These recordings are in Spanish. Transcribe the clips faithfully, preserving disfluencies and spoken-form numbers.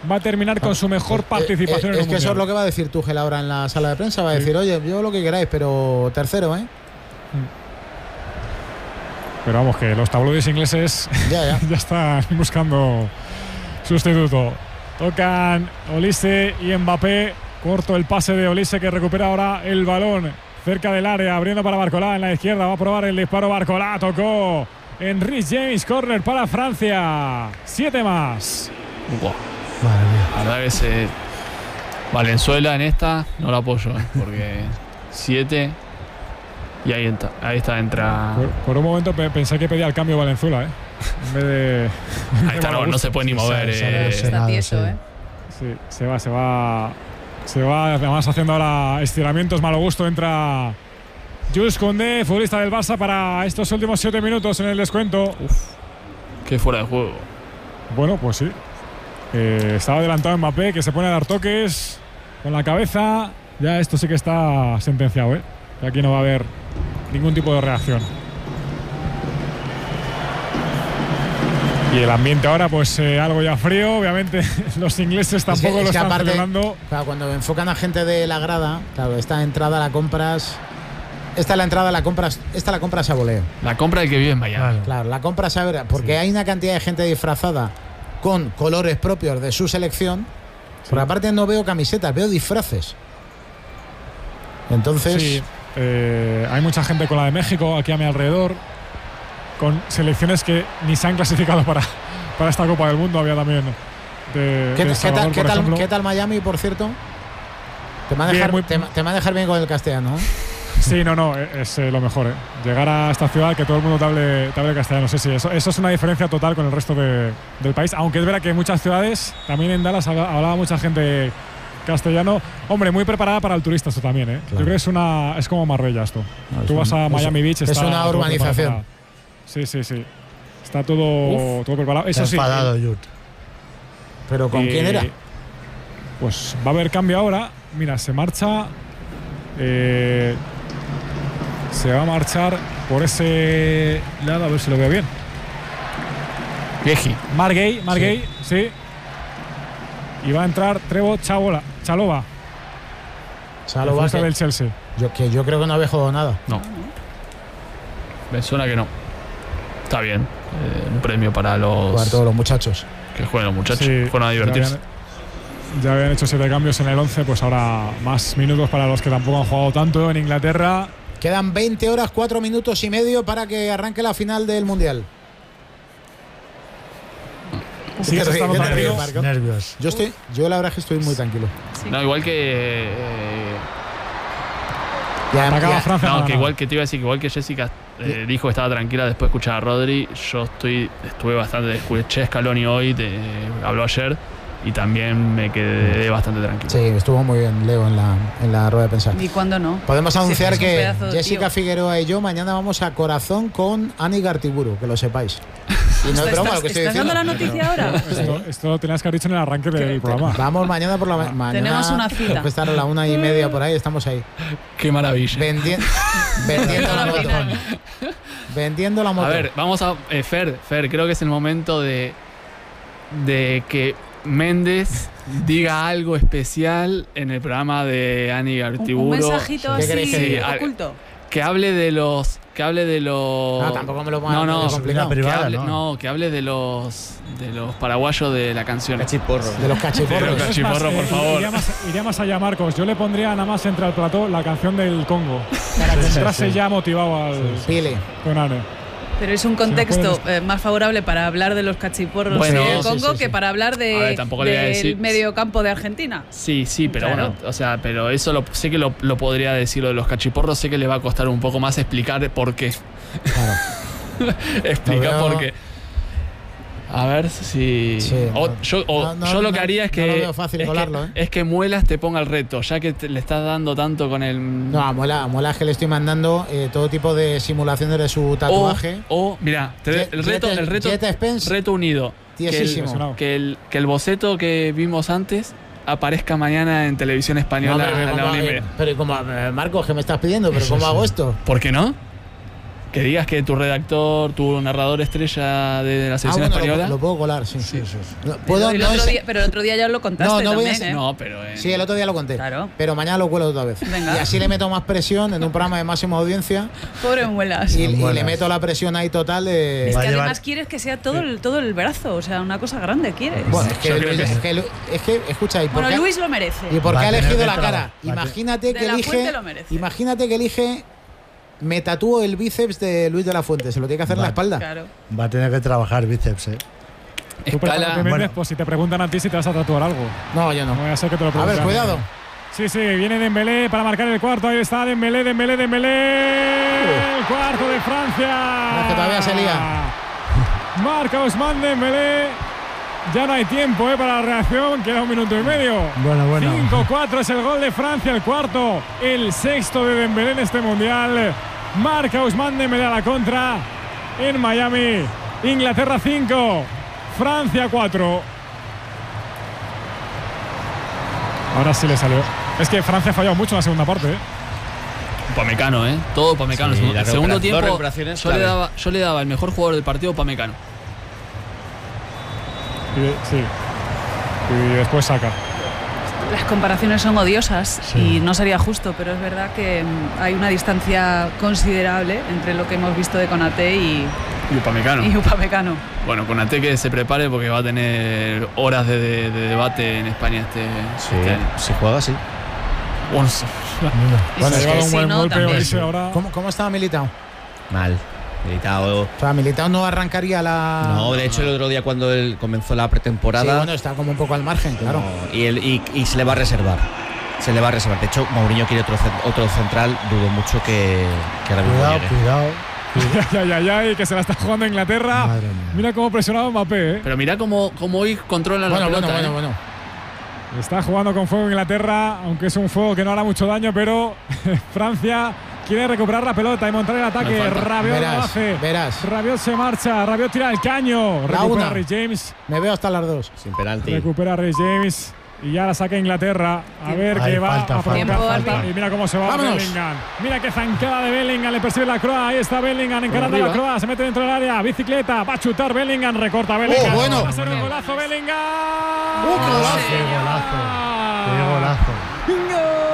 va a terminar con su mejor participación eh, eh, en el Es que Mundial. eso es lo que va a decir Tuchel ahora en la sala de prensa. Va a Sí. decir, oye, yo lo que queráis, pero tercero, ¿eh? Pero vamos, que los tabloides ingleses Ya, ya. ya están buscando sustituto. Tocan Olise y Mbappé. Corto el pase de Olise, que recupera ahora el balón cerca del área, abriendo para Barcolá en la izquierda. Va a probar el disparo Barcolá. Tocó en Rhys James. Corner para Francia. Siete más. Wow. La verdad que ese Valenzuela en esta no lo apoyo, ¿eh? Porque siete y ahí, entra, ahí está, entra. Por, por un momento pe- pensé que pedía el cambio Valenzuela, ¿eh? En vez de. Ahí está, no, no se puede ni mover. Sí, eh. sí, sí. Está nada, tieso, sí. ¿eh? Sí, se va, se va. Se va además haciendo ahora estiramientos, malo gusto. Entra Jules Koundé, futbolista del Barça, para estos últimos siete minutos en el descuento. Uf, qué fuera de juego. Bueno, pues sí. Eh, estaba adelantado Mbappé, que se pone a dar toques con la cabeza. Ya esto sí que está sentenciado, ¿eh? Que aquí no va a haber ningún tipo de reacción. Y el ambiente ahora, pues eh, algo ya frío. Obviamente los ingleses tampoco es que, lo es que están aparte, celebrando. claro, cuando enfocan a gente de la grada, claro, esta entrada la compras. Esta es la entrada, la compras. Esta la compras a voleo. La compra del que vive en Miami. Claro, la compras a ver, porque Sí. hay una cantidad de gente disfrazada con colores propios de su selección. Por aparte no veo camisetas, veo disfraces. Entonces, Sí, eh, hay mucha gente con la de México aquí a mi alrededor, con selecciones que ni se han clasificado para, para esta Copa del Mundo. Había también de, ¿qué, de qué Salvador, tal, qué, por tal, ejemplo. qué tal Miami, por cierto? Te va a Bien, dejar, muy- te, te va a dejar bien con el castellano, ¿eh? Sí, no, no, es eh, lo mejor. Eh. Llegar a esta ciudad que todo el mundo te hable, te hable castellano. Sí, sí, eso, eso es una diferencia total con el resto de, del país. Aunque es verdad que en muchas ciudades, también en Dallas habla- hablaba mucha gente castellano. Hombre, muy preparada para el turista esto también. Eh. Yo creo que es, una, es como Marbella esto. No, es Tú vas un- a Miami es- Beach. es está una todo urbanización. preparado para- Sí, sí, sí. Está todo, todo preparado. Eso Está sí. enfadado, Jude. Pero ¿con eh, quién era? Pues va a haber cambio ahora. Mira, se marcha. Eh, se va a marchar por ese lado, a ver si lo veo bien. Vieji. Margay, Margay, sí. Y va a entrar Trevo Chalova. Chalova, Salva, el futbolista que, del Chelsea. yo, que yo creo que no había jugado nada. No. Me suena que no. Está bien. Eh, un premio para Jugar los todos los muchachos. que juegan los muchachos. Sí, Fueron a divertirse. Ya habían, ya habían hecho siete cambios en el once, pues ahora más minutos para los que tampoco han jugado tanto en Inglaterra. Quedan veinte horas, cuatro minutos y medio para que arranque la final del Mundial. Sí, ¿Qué se te está ríes, qué te notando. ríes, Marco? Nervios. Yo estoy, yo la verdad es que estoy muy tranquilo. Sí. No, igual que. eh, Ya, Acaba ya- Francia. no, no, que no. igual que te iba a decir que igual que Jessica eh, dijo que estaba tranquila después de escuchar a Rodri. Yo estoy estuve bastante. Escuché Scaloni hoy, te- habló ayer. Y también me quedé bastante tranquilo. sí, estuvo muy bien Leo en la, en la rueda de prensa. ¿Y cuándo no? Podemos Sí, anunciar es un que pedazo de Jessica tío. Figueroa y yo mañana vamos a Corazón con Ani Gartiburu, que lo sepáis. Y no es broma lo que estoy ¿Estás diciendo. dando la noticia ahora? Esto, esto lo tenías que haber dicho en el arranque del programa. Vamos mañana por la ma- mañana. Tenemos una cita. Después de estar a la una y media por ahí, estamos ahí. Qué maravilla. Vendi- vendiendo la moto. Vendiendo la moto. A ver, vamos a. eh, Fer, Fer, creo que es el momento de. de que Méndez diga algo especial en el programa de Ani Un, Gartiburu. un mensajito ¿Qué así queréis que diga? oculto. Que hable de los. Que hable de los. No, tampoco me lo pongas No, no, muy complicado. Una que privada, hable, ¿no? no, que hable de los. de los paraguayos de la canción. Cachiporro. De los De cachiporros. los Es más, Cachiporro, por eh, favor. Iría más, iría más allá, Marcos. Yo le pondría nada más entre al plató la canción del Congo. Para que entrase ya motivado al Pile. con Ane. Pero es un contexto eh, más favorable para hablar de los cachiporros Bueno, del sí, Congo sí, sí. que para hablar A de, ver, tampoco le voy a del decir- medio campo de Argentina. Sí, sí, pero Claro. bueno, o sea, pero eso lo, sé que lo, lo podría decir lo de los cachiporros, sé que le va a costar un poco más explicar por qué. Claro. Explicar Lo veo- por qué. A ver si. Sí, o, no. yo, o No, no, yo lo no, que haría es no que. lo veo fácil es, colarlo, que ¿eh? es que Muelas te ponga el reto, ya que te- le estás dando tanto con el. No, a Muela, a Muela es que le estoy mandando eh, todo tipo de simulaciones de su o, tatuaje. o, mira, te- Jet- el reto, Jet- el reto, Jet Spence. reto unido. Que Tiesísimo. el, que, el, que el boceto que vimos antes aparezca mañana en televisión No, española pero, a la ¿cómo, una y eh, media. pero como, eh, Marcos, ¿qué me estás pidiendo? ¿Pero cómo hago esto? ¿Por qué no? Que digas que tu redactor, tu narrador estrella de la selección ah, bueno, española. Lo, lo puedo colar, sí. Sí, sí, sí. No, ¿puedo? El No otro es- día- pero el otro día ya lo contaste No, no voy a también, ser- ¿eh? No, pero. en- Sí, el otro día lo conté. Claro. Pero mañana lo cuelo otra vez. Venga. Y así le meto más presión en un programa de máxima audiencia. Pobre muelas. Y, y Buenas. le meto la presión ahí total de. Es Va que a llevar- además quieres que sea todo el, todo el brazo, o sea, una cosa grande quieres. Bueno, es que, Yo creo Luis- que- es que, Lu- es que, escucha, ¿y por Bueno, qué, Luis lo merece. ¿y por Va qué a ha tener elegido que la trabajar. cara? Va a tener- Imagínate De que la elige. Fuente lo merece. Imagínate que elige. Me tatúo el bíceps de Luis de la Fuente. Se lo tiene que hacer en la Va. espalda. Claro. Va a tener que trabajar bíceps, ¿eh? Tú prepárate, Escala. Méndez, bueno. pues si te preguntan a ti si te vas a tatuar algo. No, yo No no. voy a ser que te lo A pregunten. ver, cuidado. Sí, sí, viene Dembélé para marcar el cuarto. Ahí está Dembélé, Dembélé, Dembélé. El cuarto de Francia. Es que todavía se lía. Marca Ousmane Dembélé. Ya no hay tiempo eh, para la reacción. Queda un minuto y medio. Bueno, bueno. cinco cuatro es el gol de Francia. El cuarto, el sexto de Dembélé en este mundial. Marca Ousmane Dembélé a la contra en Miami. Inglaterra cinco, Francia cuatro. Ahora sí le salió. Es que Francia ha fallado mucho en la segunda parte. ¿eh? Upamecano, ¿eh? Todo Upamecano. Sí, Segundo- la segundo recuperación- tiempo, dos recuperaciones yo le, clave. daba, yo le daba el mejor jugador del partido Upamecano. Y de- sí. Y después saca. Las comparaciones son odiosas Sí. y no sería justo, pero es verdad que mm, hay una distancia considerable entre lo que hemos visto de Konaté y, Y Upamecano. y Upamecano. Bueno, Konaté que se prepare porque va a tener horas de, de- de debate en España este, Sí, este año. si juega así. Bueno, sí. Y Bueno, si ha es llevado que un si buen no, golpe también. Olise ahora. ¿Cómo, cómo estaba Militao? Mal. Militao. O sea, Militao no arrancaría la. No, de hecho el otro día cuando él comenzó la Sí, pretemporada bueno, está como un poco al margen, claro. no, y, él, y, y se le va a reservar. Se le va a reservar. De hecho, Mourinho quiere otro, cen- otro central. Dudo mucho que, que ahora mismo Cuidado, llegue. cuidado. Ay, ay, ay, que se la está jugando Inglaterra. Madre mía. Mira cómo presionaba Mbappé. ¿eh? Pero mira cómo, cómo hoy controla la Bueno, bueno, pelota. bueno, ¿eh? bueno. Está jugando con fuego Inglaterra, aunque es un fuego que no hará mucho daño, pero Francia quiere recuperar la pelota y montar el ataque. No falta. Rabiot lo Verás, hace. verás. Rabiot se marcha, Rabiot tira el caño. La Recupera una. Rhys James. Me veo hasta las dos. Sin penalti. Recupera Rhys James. Y ya la saca Inglaterra. A ver Ahí qué va falta, a provocar falta. falta. Tiempo, Y mira cómo se va Vámonos. Bellingham. Mira qué zancada de Bellingham. Le persigue la Croa. Ahí está Bellingham encarando a la arriba. Croa. Se mete dentro del área. Bicicleta. Va a chutar Bellingham. Recorta Bellingham. Oh, bueno. Va a ser un golazo Bellingham. ¡Uh, qué golazo! Qué golazo. Qué golazo.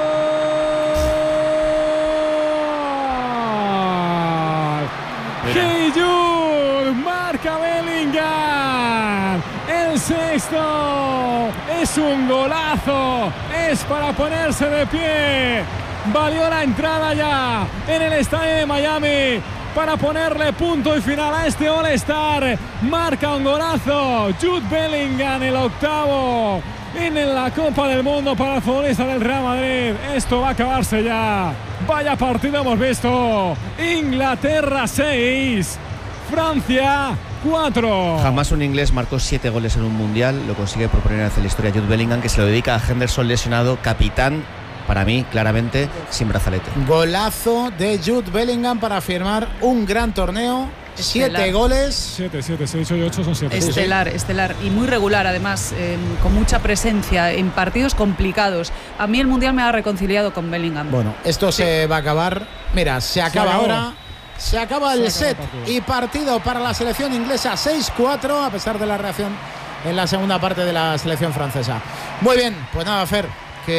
Hey Jude, marca Bellingham. El sexto es un golazo. Es para ponerse de pie. Valió la entrada ya en el estadio de Miami para ponerle punto y final a este All-Star. Marca un golazo. Jude Bellingham, el octavo en la Copa del Mundo para el futbolista del Real Madrid. Esto va a acabarse ya. Vaya partido hemos visto. Inglaterra seis, Francia cuatro. Jamás un inglés marcó siete goles en un mundial. Lo consigue por primera vez en la historia Jude Bellingham, que se lo dedica a Henderson lesionado, capitán, para mí, claramente, sin brazalete. Golazo de Jude Bellingham para firmar un gran torneo. Siete Estelar. goles. siete, siete, seis, ocho, ocho son siete. Estelar, estelar y muy regular además, eh, con mucha presencia en partidos complicados. A mí el Mundial me ha reconciliado con Bellingham. Bueno, esto se va a acabar. Mira, se acaba acabó. ahora. Se acaba el Se acaba set el partido. y partido para la selección inglesa seis cuatro, a pesar de la reacción en la segunda parte de la selección francesa. Muy bien, pues nada, Fer,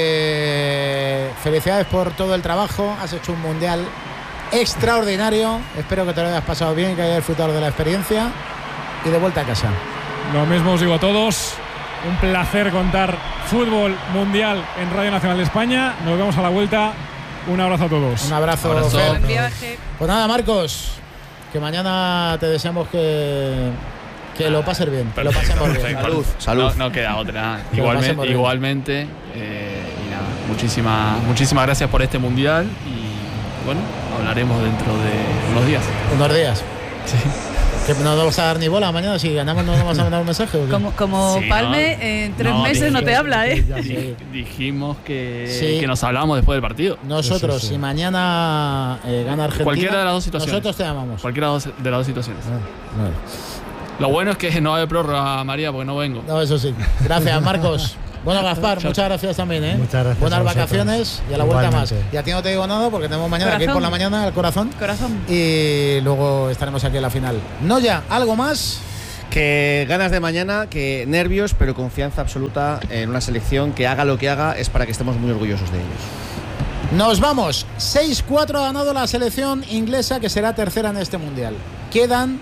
que felicidades por todo el trabajo. Has hecho un mundial extraordinario. Espero que te lo hayas pasado bien, que hayas disfrutado de la experiencia y de vuelta a casa. Lo mismo os digo a todos. Un placer contar fútbol mundial en Radio Nacional de España. Nos vemos a la vuelta. Un abrazo a todos. Un abrazo, Abrazo. Fer. Buen viaje. Pues nada, Marcos, que mañana te deseamos que, que lo pases bien. Que lo pasemos bien. Perfecto. Salud, salud. No, no queda otra. Que lo pasemos Igualmente, bien. igualmente eh, y nada, muchísimas, muchísimas gracias por este mundial y bueno, hablaremos dentro de unos días. Unos días. Sí. Que no nos vamos a dar ni bola mañana. Si ganamos, no nos vamos a mandar un mensaje. ¿o qué? Como, como Sí, Palme, no. en tres No, meses no dije- te habla, ¿eh? Ya sé. Dij- Dijimos que, Sí. que nos hablábamos después del partido. Nosotros, Sí, sí, sí. si mañana eh, gana Argentina, Cualquiera de las dos situaciones. nosotros te llamamos. Cualquiera de las dos- de las dos situaciones. No, Lo bueno es que no hay prórroga, María, porque no vengo. no, eso sí. Gracias, Marcos. Bueno, Gaspar, muchas gracias también, ¿eh? Muchas gracias. Buenas a vosotros. vacaciones y a la vuelta más. Igualmente. Y a ti no te digo nada porque tenemos mañana Corazón. que ir por la mañana al corazón. Corazón. Y luego estaremos aquí en la final. No ya, ¿algo más? Que ganas de mañana, que nervios, pero confianza absoluta en una selección que haga lo que haga es para que estemos muy orgullosos de ellos. Nos vamos. seis cuatro ha ganado la selección inglesa, que será tercera en este mundial. Quedan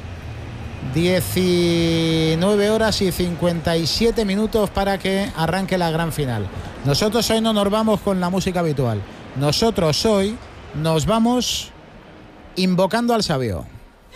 diecinueve horas y cincuenta y siete minutos para que arranque la gran final. Nosotros hoy no nos vamos con la música habitual. Nosotros hoy nos vamos invocando al sabio.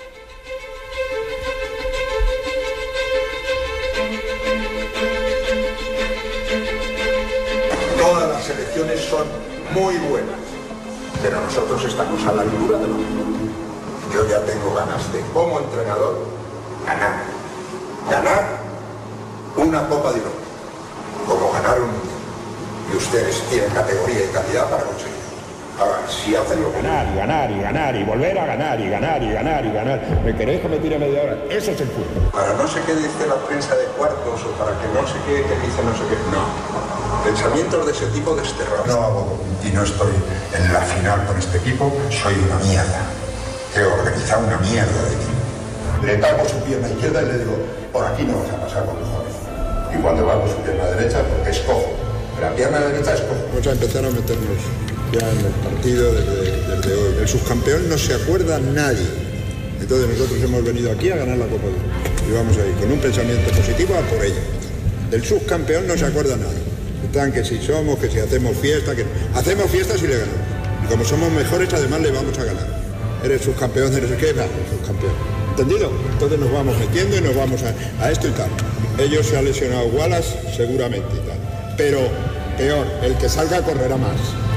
Todas las selecciones son muy buenas, pero nosotros estamos a la altura de lo mismo. Yo ya tengo ganas de, como entrenador, ganar. Ganar una Copa de Europa, como ganar un mundial. Y ustedes tienen categoría y calidad para conseguirlo. Ahora, si hacen lo que ganar y ganar y ganar y volver a ganar y ganar y ganar y ganar. ¿Me queréis que me tire media hora? Eso es el fútbol. para no sé qué dice la prensa de cuartos o para que no sé qué, que dice no sé qué. No. Pensamientos de ese tipo desterrados. No hago y no estoy en la final con este equipo. Soy una mierda. He organizado una mierda de equipo. Le tapo su pierna izquierda y le digo, por aquí no vas a pasar con mejores. Y cuando va con su pierna derecha, porque es cojo. La pierna derecha es cojo. Vamos a empezar a meternos ya en el partido desde, desde hoy. El subcampeón no se acuerda nadie. Entonces nosotros hemos venido aquí a ganar la Copa del Mundo. Y vamos a ir con un pensamiento positivo a por ella. Del subcampeón no se acuerda nadie. Están que si somos, que si hacemos fiesta, que hacemos fiestas y le ganamos. Y como somos mejores, además le vamos a ganar. Eres subcampeón, eres el que va, subcampeón. ¿Entendido? Entonces nos vamos metiendo y nos vamos a, a esto y tal. Ellos se han lesionado Wallace, seguramente y tal. Pero peor, el que salga correrá más.